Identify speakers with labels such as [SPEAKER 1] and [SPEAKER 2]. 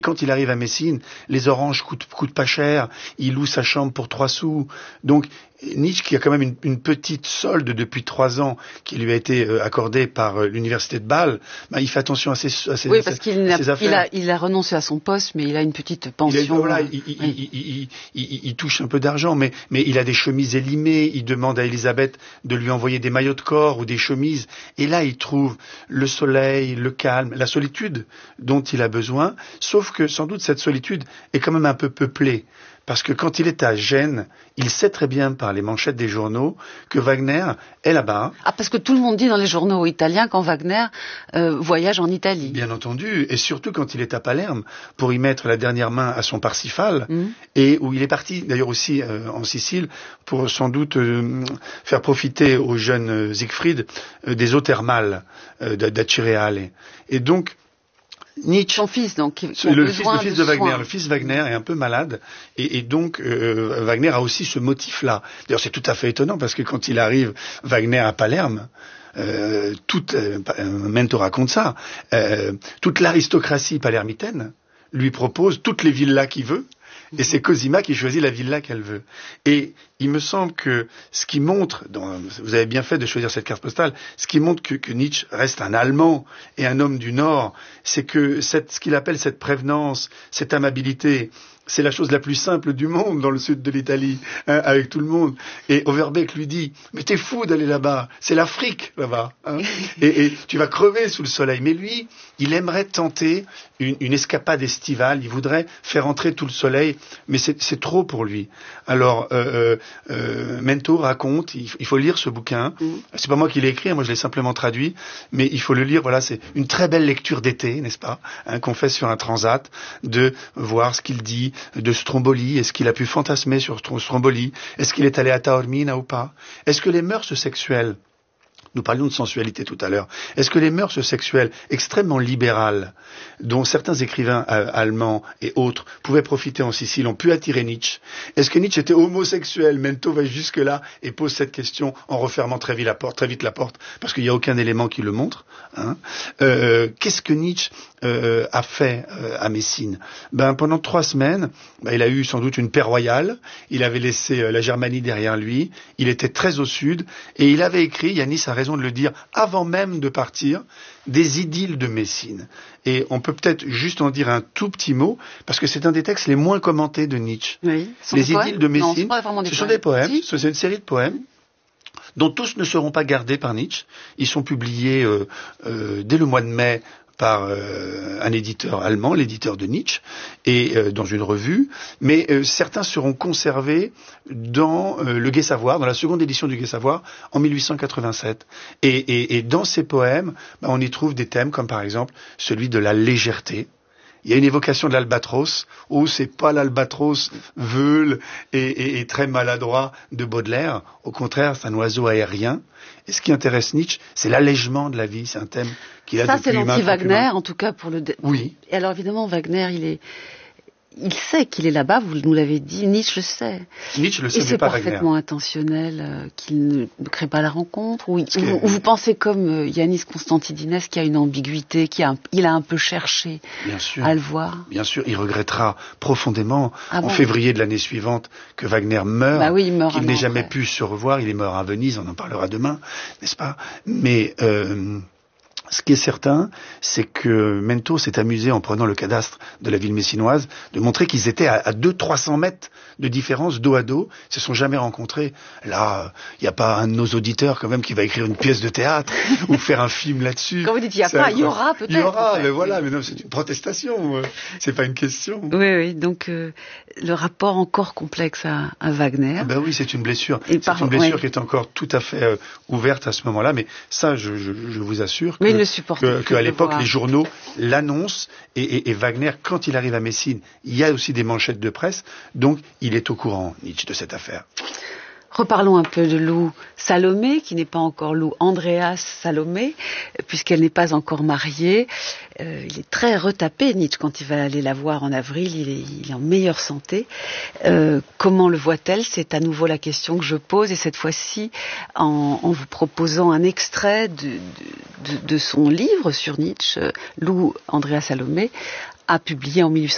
[SPEAKER 1] Quand il arrive à Messine, les oranges coûtent pas cher, il loue sa chambre pour 3 sous. Donc Nietzsche, qui a quand même une petite solde depuis 3 ans qui lui a été accordée par l'université de Bâle, il fait attention à ses
[SPEAKER 2] oui, parce qu'il
[SPEAKER 1] affaires.
[SPEAKER 2] Il a renoncé à son poste, mais il a une petite pension.
[SPEAKER 1] Il touche un peu d'argent, mais il a des chemises élimées, il demande à Élisabeth de lui envoyer des maillots de corps ou des chemises, et là il trouve le soleil, le calme, la solitude dont il a besoin, sauf que sans doute cette solitude est quand même un peu peuplée. Parce que quand il est à Gênes, il sait très bien par les manchettes des journaux que Wagner est là-bas.
[SPEAKER 2] Ah, parce que tout le monde dit dans les journaux italiens quand Wagner voyage en Italie.
[SPEAKER 1] Bien entendu, et surtout quand il est à Palerme pour y mettre la dernière main à son Parsifal, et où il est parti d'ailleurs aussi en Sicile pour sans doute faire profiter au jeune Siegfried des eaux thermales d'Acireale. Et donc, Nietzsche,
[SPEAKER 2] son fils, donc,
[SPEAKER 1] le fils de Wagner, le fils Wagner est un peu malade, et donc Wagner a aussi ce motif-là. D'ailleurs, c'est tout à fait étonnant parce que quand il arrive, Wagner à Palerme, Mento raconte ça, toute l'aristocratie palermitaine lui propose toutes les villas qu'il veut. Et c'est Cosima qui choisit la villa qu'elle veut. Et il me semble que ce qui montre, vous avez bien fait de choisir cette carte postale, ce qui montre que Nietzsche reste un Allemand et un homme du Nord, c'est que ce qu'il appelle cette prévenance, cette amabilité, c'est la chose la plus simple du monde dans le sud de l'Italie, avec tout le monde. Et Overbeck lui dit, mais t'es fou d'aller là-bas, c'est l'Afrique là-bas, et tu vas crever sous le soleil. Mais lui, il aimerait tenter une escapade estivale, il voudrait faire entrer tout le soleil, mais c'est trop pour lui. Alors, Mento raconte, il faut lire ce bouquin, c'est pas moi qui l'ai écrit, moi je l'ai simplement traduit, mais il faut le lire, voilà, c'est une très belle lecture d'été, n'est-ce pas, qu'on fait sur un transat, de voir ce qu'il dit de Stromboli, est-ce qu'il a pu fantasmer sur Stromboli, est-ce qu'il est allé à Taormina ou pas, est-ce que les mœurs sexuelles, nous parlions de sensualité tout à l'heure, est-ce que les mœurs sexuelles extrêmement libérales, dont certains écrivains allemands et autres pouvaient profiter en Sicile, ont pu attirer Nietzsche? Est-ce que Nietzsche était homosexuel? Mento va jusque-là et pose cette question en refermant très vite la porte, parce qu'il n'y a aucun élément qui le montre. Qu'est-ce que Nietzsche a fait à Messine? Pendant 3 semaines, il a eu sans doute une paix royale, il avait laissé la Germanie derrière lui, il était très au sud, et il avait écrit, Yanis a raison de le dire, avant même de partir, des idylles de Messine. Et on peut peut-être juste en dire un tout petit mot, parce que c'est un des textes les moins commentés de Nietzsche.
[SPEAKER 2] Oui,
[SPEAKER 1] les idylles de Messine,
[SPEAKER 2] ce
[SPEAKER 1] sont des poèmes, c'est une série de poèmes, dont tous ne seront pas gardés par Nietzsche. Ils sont publiés dès le mois de mai par un éditeur allemand, l'éditeur de Nietzsche, et dans une revue, mais certains seront conservés dans le Gai Savoir, dans la seconde édition du Gai Savoir, en 1887. Et dans ces poèmes, on y trouve des thèmes comme par exemple celui de la légèreté. Il y a une évocation de l'albatros, où c'est pas l'albatros veule et très maladroit de Baudelaire. Au contraire, c'est un oiseau aérien. Et ce qui intéresse Nietzsche, c'est l'allègement de la vie. C'est un thème qu'il a depuis
[SPEAKER 2] c'est l'anti-Wagner, en tout cas pour le...
[SPEAKER 1] Oui.
[SPEAKER 2] Et alors évidemment, Wagner, il sait qu'il est là-bas, vous nous l'avez dit, Nietzsche le sait.
[SPEAKER 1] Nietzsche le sait, mais pas Wagner.
[SPEAKER 2] Et c'est parfaitement intentionnel qu'il ne crée pas la rencontre, ou vous pensez comme Yanis Constantidis qu'il y a une ambiguïté, il a un peu cherché à le voir.
[SPEAKER 1] Bien sûr, il regrettera profondément en février de l'année suivante que Wagner meurt,
[SPEAKER 2] il meurt
[SPEAKER 1] qu'il n'ait jamais pu se revoir, il est mort à Venise, on en parlera demain, n'est-ce pas? Mais... ce qui est certain, c'est que Mento s'est amusé en prenant le cadastre de la ville messinoise de montrer qu'ils étaient à 200-300 mètres de différence, dos à dos, ils se sont jamais rencontrés. Là, il n'y a pas un de nos auditeurs quand même qui va écrire une pièce de théâtre ou faire un film là-dessus.
[SPEAKER 2] Quand vous dites il n'y a pas, il y aura peut-être.
[SPEAKER 1] Il y aura, mais voilà, mais non, c'est une protestation, c'est pas une question.
[SPEAKER 2] Oui, donc le rapport encore complexe à Wagner.
[SPEAKER 1] Oui, c'est une blessure. C'est une blessure qui est encore tout à fait ouverte à ce moment-là, mais ça, je vous assure qu'à l'époque, les journaux l'annoncent, et Wagner, quand il arrive à Messine, il y a aussi des manchettes de presse, donc il est au courant, Nietzsche, de cette affaire.
[SPEAKER 2] Reparlons un peu de Lou Salomé, qui n'est pas encore Lou Andreas Salomé, puisqu'elle n'est pas encore mariée. Il est très retapé, Nietzsche, quand il va aller la voir en avril, il est en meilleure santé. Comment le voit-elle? C'est à nouveau la question que je pose, et cette fois-ci en vous proposant un extrait de son livre sur Nietzsche, Lou Andreas Salomé a publié en 1800